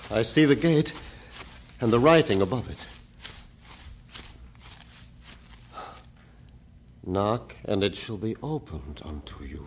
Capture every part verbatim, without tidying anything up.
I see the gate and the writing above it. Knock, and it shall be opened unto you.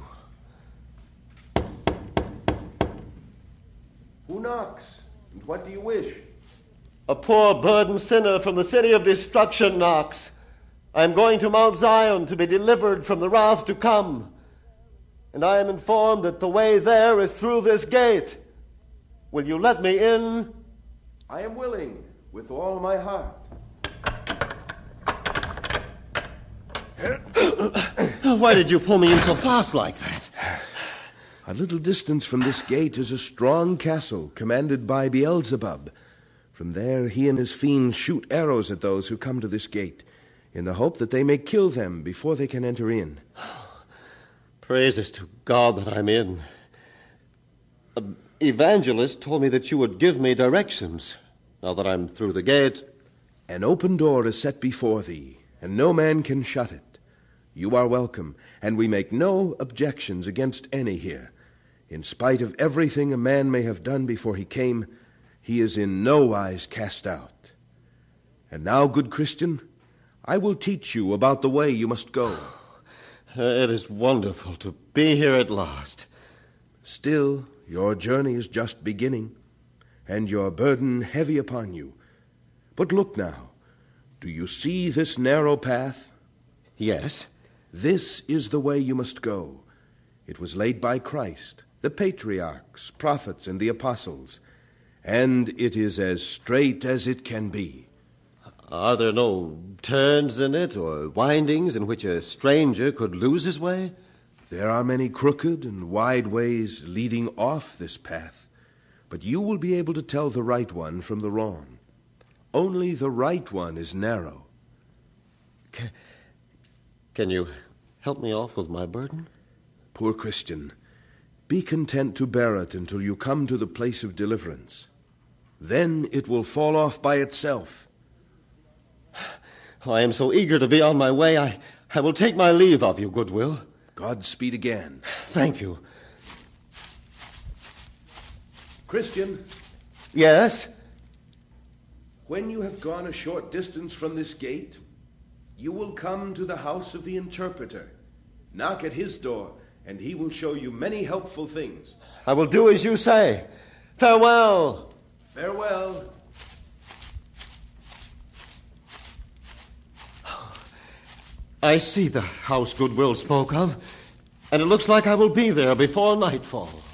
Who knocks? And what do you wish? A poor burdened sinner from the city of destruction knocks. I am going to Mount Zion to be delivered from the wrath to come. And I am informed that the way there is through this gate. Will you let me in? I am willing, with all my heart. Why did you pull me in so fast like that? A little distance from this gate is a strong castle commanded by Beelzebub. From there he and his fiends shoot arrows at those who come to this gate, in the hope that they may kill them before they can enter in. Praises to God that I'm in. An evangelist told me that you would give me directions, now that I'm through the gate. An open door is set before thee, and no man can shut it. You are welcome, and we make no objections against any here. In spite of everything a man may have done before he came, he is in no wise cast out. And now, good Christian, I will teach you about the way you must go. It is wonderful to be here at last. Still, your journey is just beginning, and your burden heavy upon you. But look now, do you see this narrow path? Yes. This is the way you must go. It was laid by Christ, the patriarchs, prophets, and the apostles, and it is as straight as it can be. Are there no turns in it or windings in which a stranger could lose his way? There are many crooked and wide ways leading off this path, but you will be able to tell the right one from the wrong. Only the right one is narrow. Can, can you help me off with my burden? Poor Christian, be content to bear it until you come to the place of deliverance. Then it will fall off by itself. I am so eager to be on my way, I, I will take my leave of you, Goodwill. Godspeed again. Thank you. Christian? Yes? When you have gone a short distance from this gate, you will come to the house of the interpreter. Knock at his door, and he will show you many helpful things. I will do as you say. Farewell. Farewell. I see the house Goodwill spoke of, and it looks like I will be there before nightfall.